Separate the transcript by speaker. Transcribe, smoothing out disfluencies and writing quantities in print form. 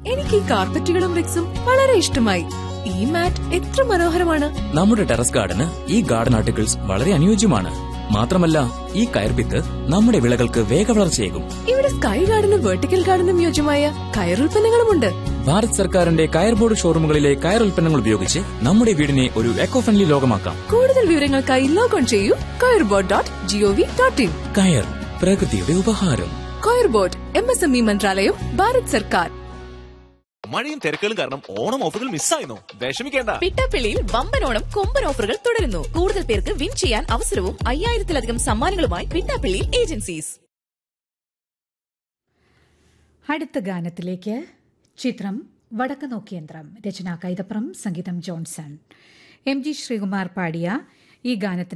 Speaker 1: എനിക്ക് ഈ കാർപ്പറ്റുകളും റിക്സും വളരെ ഇഷ്ടമായി. ഈ മാറ്റ് എത്ര മനോഹരമാണ്.
Speaker 2: നമ്മുടെ ടെറസ് ഗാർഡന് ഈ ഗാർഡൻ ആർട്ടിക്കിൾസ് വളരെ അനുയോജ്യമാണ്. മാത്രമല്ല, ഈ കയർപിത്ത് നമ്മുടെ വിളകൾക്ക് വേഗവളർച്ചയേകും.
Speaker 1: ഇവിടെ സ്കൈ ഗാർഡനും വെർട്ടിക്കൽ ഗാർഡനും യോജ്യമായ കയറുൽപ്പന്നങ്ങളുമുണ്ട്.
Speaker 2: ഭാരത് സർക്കാരിന്റെ കയർ ബോർഡ് ഷോറൂമുകളിലെ കയർ ഉൽപ്പന്നങ്ങൾ ഉപയോഗിച്ച് നമ്മുടെ വീടിനെ ഒരു എക്കോ ഫ്രണ്ട്ലി ലോകമാക്കാം.
Speaker 1: കൂടുതൽ വിവരങ്ങൾക്കായി ലോഗോൺ ചെയ്യൂ kayrbord.gov.in.
Speaker 2: കയർ, പ്രകൃതിയുടെ ഉപഹാരം.
Speaker 1: കയർബോർഡ് MSME മന്ത്രാലയം, ഭാരത് സർക്കാർ.
Speaker 3: മഴയും തിരക്കുകളും കാരണം ഓണം ഓഫറുകൾ മിസ്സായിരുന്നു. വിഷമിക്കേണ്ട.
Speaker 4: പിട്ടാപ്പിള്ളിയിൽ വമ്പൻ ഓണം കൊമ്പൻ ഓഫറുകൾ തുടരുന്നു. കൂടുതൽ പേർക്ക് വിൻ ചെയ്യാൻ അവസരവും 5000-ലധികം സമ്മാനങ്ങളുമായി പിട്ടാപ്പിള്ളി ഏജൻസീസ്.
Speaker 5: അടുത്ത ഗാനത്തിലേക്ക്. ചിത്രം വടക്ക് നോക്കിയന്ത്രം. രചന കൈതപ്രം, സംഗീതം ജോൺസൺ. MG ശ്രീകുമാർ പാടിയ ഈ ഗാനത്തിന്